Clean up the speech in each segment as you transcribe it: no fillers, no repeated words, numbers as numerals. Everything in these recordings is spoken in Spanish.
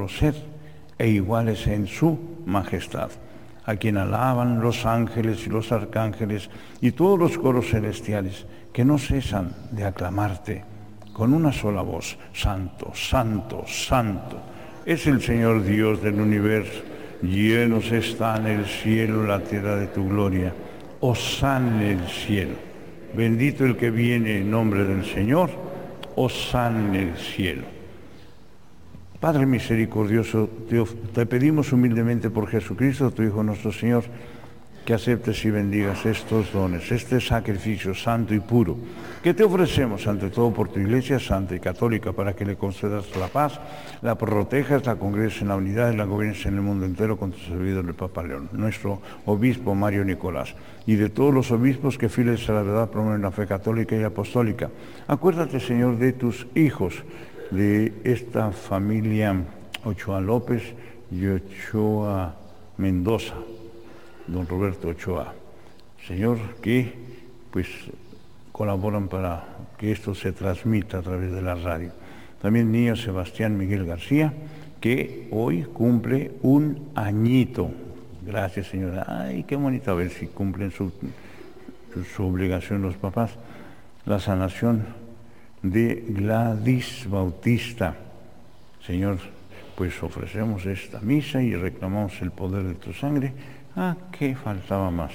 solo ser e iguales en su majestad, a quien alaban los ángeles y los arcángeles y todos los coros celestiales, que no cesan de aclamarte con una sola voz: Santo, Santo, Santo, es el Señor Dios del universo. Llenos están el cielo y la tierra de tu gloria. Hosana en el cielo. Bendito el que viene en nombre del Señor. Hosana en el cielo. Padre misericordioso, te pedimos humildemente por Jesucristo, tu Hijo nuestro Señor, que aceptes y bendigas estos dones, este sacrificio santo y puro, que te ofrecemos ante todo por tu Iglesia santa y católica, para que le concedas la paz, la protejas, la congregues en la unidad y la gobiernes en el mundo entero con tu servidor el Papa León, nuestro obispo Mario Nicolás, y de todos los obispos que fieles a la verdad promueven la fe católica y apostólica. Acuérdate, Señor, de tus hijos, de esta familia Ochoa López y Ochoa Mendoza, don Roberto Ochoa, Señor, que pues colaboran para que esto se transmita a través de la radio. También niño Sebastián Miguel García, que hoy cumple un añito. Gracias, señora. Ay, qué bonito, a ver si cumplen su obligación los papás. La sanación de Gladys Bautista. Señor, pues ofrecemos esta misa y reclamamos el poder de tu sangre. ¿Qué faltaba más?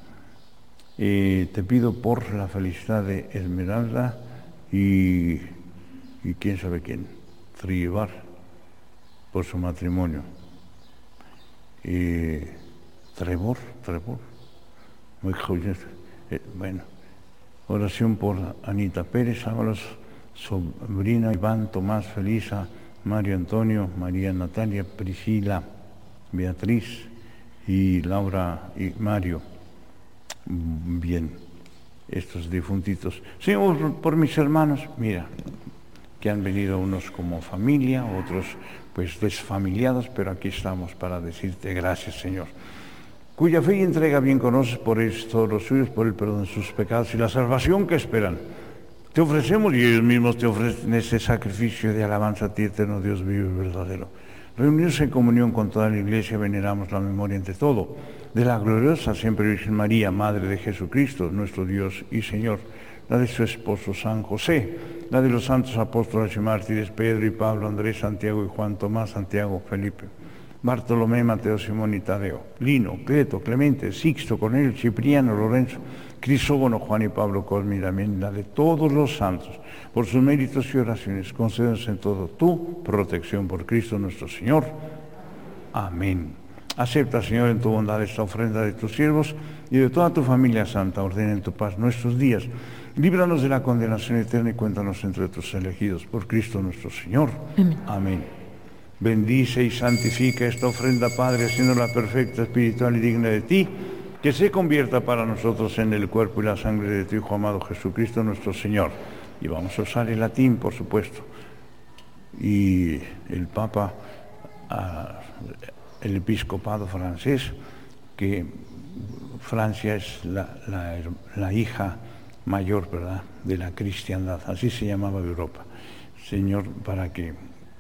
Te pido por la felicidad de Esmeralda y quién sabe quién, Tribar, por su matrimonio. Trevor, muy joven. Bueno, oración por Anita Pérez, Ábalos, sobrina Iván, Tomás, Felisa, Mario Antonio, María Natalia, Priscila, Beatriz y Laura y Mario. Bien, estos difuntitos. Señor, por mis hermanos, mira, que han venido unos como familia, otros pues desfamiliados, pero aquí estamos para decirte gracias, Señor. Cuya fe y entrega bien conoces, por esto los suyos, por el perdón de sus pecados y la salvación que esperan. Te ofrecemos y ellos mismos te ofrecen ese sacrificio de alabanza a ti, eterno Dios vivo y verdadero. Reunidos en comunión con toda la Iglesia, veneramos la memoria ante todo de la gloriosa siempre Virgen María, Madre de Jesucristo, nuestro Dios y Señor, la de su esposo San José, la de los santos apóstoles y mártires Pedro y Pablo, Andrés, Santiago y Juan, Tomás, Santiago, Felipe, Bartolomé, Mateo, Simón y Tadeo, Lino, Cleto, Clemente, Sixto, Cornelio, Cipriano, Lorenzo, Crisógono, Juan y Pablo, Cosme y Damián, la de todos los santos, por sus méritos y oraciones, concédenos en todo tu protección por Cristo nuestro Señor. Amén. Acepta, Señor, en tu bondad esta ofrenda de tus siervos y de toda tu familia santa. Ordena en tu paz nuestros días. Líbranos de la condenación eterna y cuéntanos entre tus elegidos por Cristo nuestro Señor. Amén. Amén. Bendice y santifica esta ofrenda, Padre, haciéndola perfecta, espiritual y digna de ti, que se convierta para nosotros en el cuerpo y la sangre de tu Hijo amado Jesucristo nuestro Señor. Y vamos a usar el latín, por supuesto. Y el Papa, el episcopado francés, que Francia es la hija mayor, ¿verdad?, de la cristiandad, así se llamaba Europa. Señor, para que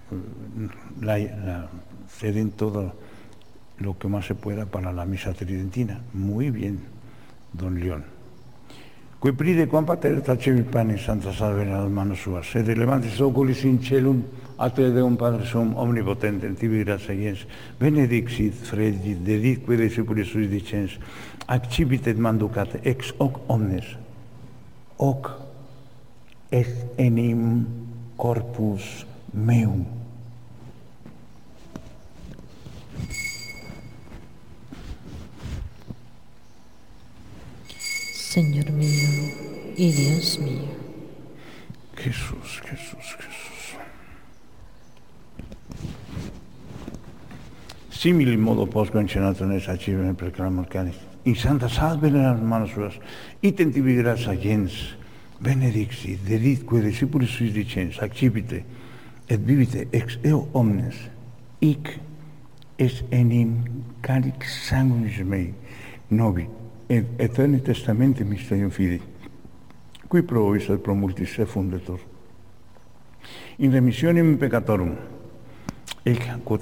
se den todo lo que más se pueda para la misa tridentina. Muy bien, don León. Qui pride quam pater tacevi pane santa salve nelle mani sua, sede levantis oculis in celum, a te Deum Padre Sum, omnipotente, in tibi gratia iens, benedixit, fregit, deditque discipulis suis dicens, accipit et manducat, ex hoc omnes, hoc est enim corpus meum. Señor mío y Dios mío. Jesús. Simili in modo posco incenato nel sacrament per clamor canis. In santa salve nelle mani suas, item tibi gratia gens, benedixit, deditque discipulis suis dicens, accipite, et vivite ex eo omnes, hic est enim calix sanguinis mei, novi, et eterni testamentum mysterium fidei, qui pro vobis et pro multis se fundetur. In remissionem peccatorum, ec